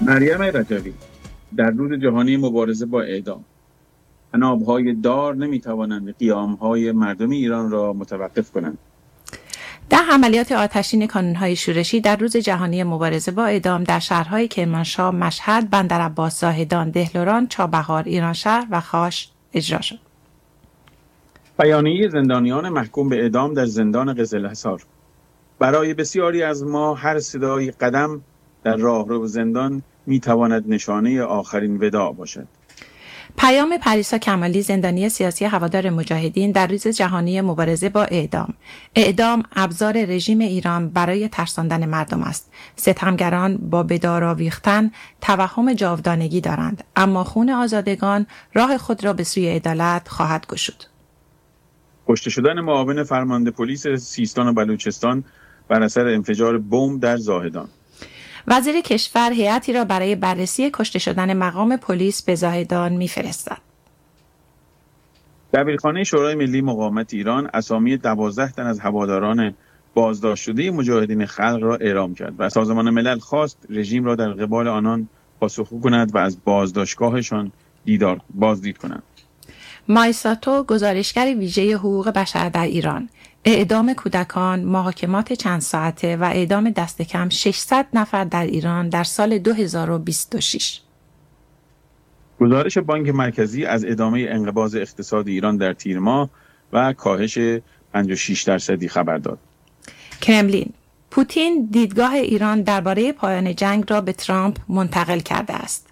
مریم رجوی در روز جهانی مبارزه با اعدام: طناب‌های دار نمی‌توانند قیام‌های مردم ایران را متوقف کنند. در عملیات آتشین کانون‌های شورشی در روز جهانی مبارزه با اعدام در شهرهای کرمانشاه، مشهد، بندرعباس، زاهدان، دهلوران، چابهار، ایرانشهر و خاش اجرا شد. بیانیه زندانیان محکوم به اعدام در زندان قزلحصار: برای بسیاری از ما هر صدای قدم در راهرو زندان می‌تواند نشانه آخرین وداع باشد. پیام پریسا کمالی، زندانی سیاسی هوادار مجاهدین، در روز جهانی مبارزه با اعدام: اعدام ابزار رژیم ایران برای ترساندن مردم است. ستمگران با به دار آویختن توهم جاودانگی دارند، اما خون آزادگان راه خود را به سوی عدالت خواهد گشود. کشته شدن معاون فرمانده پلیس سیستان و بلوچستان بر اثر انفجار بمب در زاهدان: وزیر کشور هیئتی را برای بررسی کشته شدن مقام پلیس به زاهدان می‌فرستد. دبیرخانه شورای ملی مقاومت ایران اسامی 12 تن از هواداران بازداشت شده مجاهدین خلق را اعلام کرد و سازمان ملل خواست رژیم را در قبال آنان پاسخگو کند و از بازداشتگاهشان بازدید کنند. مایساتو، گزارشگر ویژه حقوق بشر در ایران: اعدام کودکان، محاکمات چند ساعته و اعدام دست کم 600 نفر در ایران در سال 2026. گزارش بانک مرکزی از ادامه انقباض اقتصاد ایران در تیر ماه و کاهش 56% خبر داد. کرملین: پوتین دیدگاه ایران درباره پایان جنگ را به ترامپ منتقل کرده است.